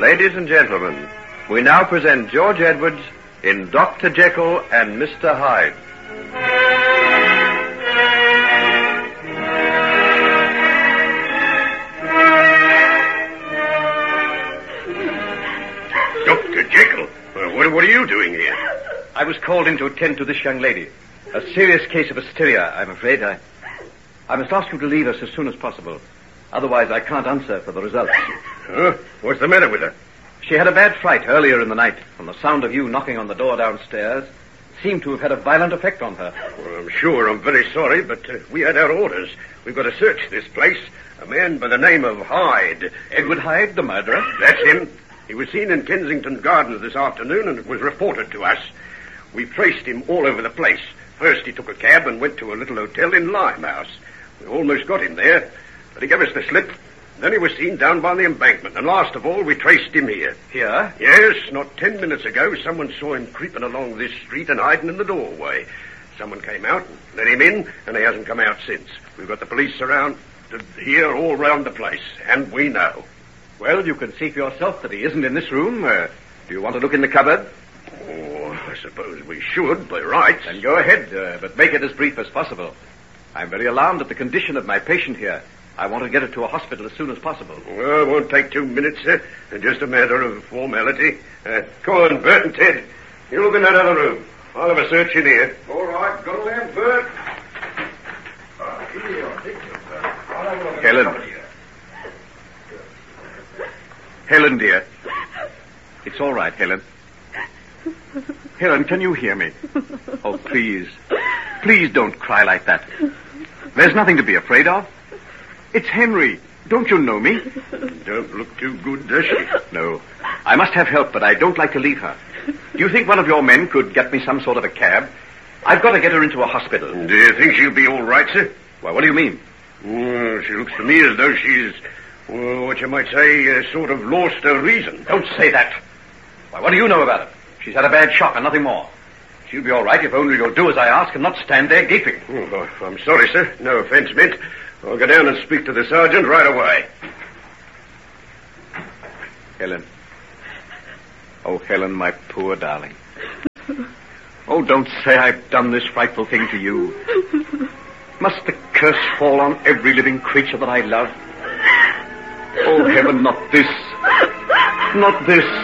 Ladies and gentlemen, we now present George Edwards in Dr. Jekyll and Mr. Hyde. Dr. Jekyll? What are you doing here? I was called in to attend to this young lady. A serious case of hysteria, I'm afraid. I must ask you to leave us as soon as possible. Otherwise, I can't answer for the results. Huh? What's the matter with her? She had a bad fright earlier in the night, and the sound of you knocking on the door downstairs seemed to have had a violent effect on her. Well, I'm sure I'm very sorry, but we had our orders. We've got to search this place. A man by the name of Hyde. Edward Hyde, the murderer? That's him. He was seen in Kensington Gardens this afternoon, and it was reported to us. We've traced him all over the place. First, he took a cab and went to a little hotel in Limehouse. We almost got him there, but he gave us the slip. Then he was seen down by the embankment, and last of all, we traced him here. Here? Yes, not 10 minutes ago, someone saw him creeping along this street and hiding in the doorway. Someone came out and let him in, and he hasn't come out since. We've got the police around here all round the place, and we know. Well, you can see for yourself that he isn't in this room. Do you want to look in the cupboard? Oh, I suppose we should, by rights. Then go ahead, but make it as brief as possible. I'm very alarmed at the condition of my patient here. I want to get her to a hospital as soon as possible. Well, it won't take 2 minutes, sir. Just a matter of formality. Come on, Bert and Ted. You look in that other room. I'll have a search in here. All right, got a lamp, Bert. Helen. Helen, dear. It's all right, Helen. Helen, can you hear me? Oh, please. Please don't cry like that. There's nothing to be afraid of. It's Henry. Don't you know me? Don't look too good, does she? No. I must have help, but I don't like to leave her. Do you think one of your men could get me some sort of a cab? I've got to get her into a hospital. Do you think she'll be all right, sir? Well, what do you mean? Well, she looks to me as though she's, what you might say, sort of lost her reason. Don't say that. Why, what do you know about it? She's had a bad shock and nothing more. She'll be all right if only you'll do as I ask and not stand there gaping. Oh, I'm sorry, sir. No offense meant. I'll go down and speak to the sergeant right away. Helen. Oh, Helen, my poor darling. Oh, don't say I've done this frightful thing to you. Must the curse fall on every living creature that I love? Oh, heaven, not this. Not this.